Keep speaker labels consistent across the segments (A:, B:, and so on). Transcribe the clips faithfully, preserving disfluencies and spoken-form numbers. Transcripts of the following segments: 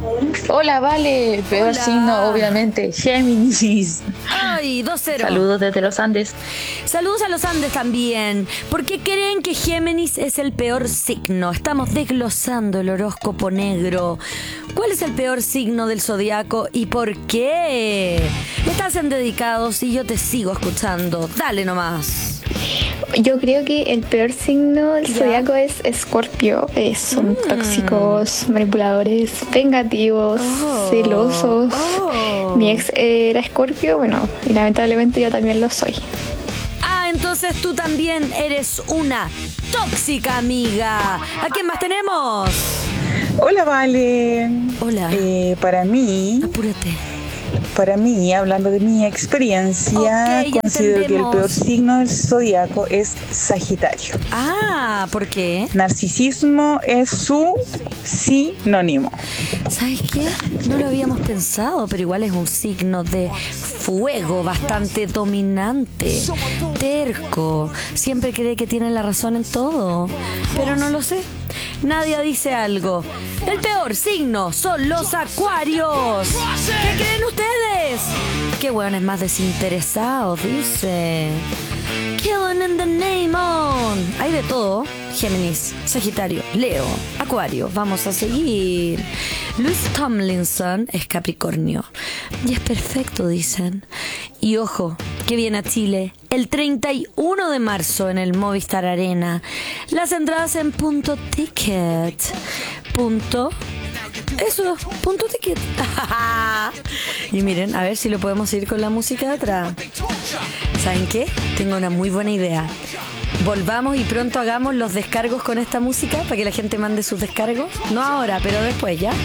A: Hola, vale. Peor
B: Hola.
A: signo, obviamente. Géminis.
B: Ay, dos cero.
A: Saludos desde los Andes.
B: Saludos a los Andes también. ¿Por qué creen que Géminis es el peor signo? Estamos desglosando el horóscopo negro. ¿Cuál es el peor signo del zodiaco y por qué? Estás en Dedicados y yo te sigo escuchando. Dale nomás.
C: Yo creo que el peor signo del
B: Ya.
C: zodiaco es Escorpio. Eh, son
B: Mm.
C: tóxicos, manipuladores, vengativos,
B: Oh.
C: celosos.
B: Oh.
C: Mi ex era Escorpio, bueno, y lamentablemente yo también lo soy.
B: Ah, entonces tú también eres una tóxica amiga. ¿A quién más tenemos?
D: Hola, Vale.
B: Hola.
D: Eh, para mí,
B: Apúrate.
D: para mí, hablando de mi experiencia,
B: Ok, ya
D: considero que el
B: entendemos.
D: peor signo del zodiaco es Sagitario.
B: Ah, ¿por qué?
D: Narcisismo es su sinónimo.
B: ¿Sabes qué? No lo habíamos pensado, pero igual es un signo de fuego bastante dominante, terco. Siempre cree que tiene la razón en todo, pero no lo sé. Nadie dice algo. El peor signo son los acuarios. ¿Qué creen ustedes? Qué hueones más desinteresados, dice. Killing in the name on. Hay de todo. Géminis, Sagitario, Leo, Acuario. Vamos a seguir. Luis Tomlinson es Capricornio. Y es perfecto, dicen. Y ojo, que viene a Chile el treinta y uno de marzo en el Movistar Arena. Las entradas en punto ticket. Punto. Eso, punto ticket. Y miren, a ver si lo podemos ir con la música de atrás. ¿Saben qué? Tengo una muy buena idea. Volvamos y pronto hagamos los descargos con esta música para que la gente mande sus descargos. No ahora, pero después, ¿ya?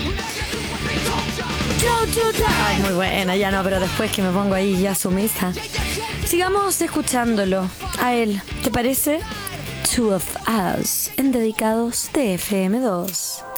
B: Ay, muy buena, ya no, pero después que me pongo ahí ya sumisa. Sigamos escuchándolo a él. ¿Te parece? Two of Us en Dedicados de F M dos.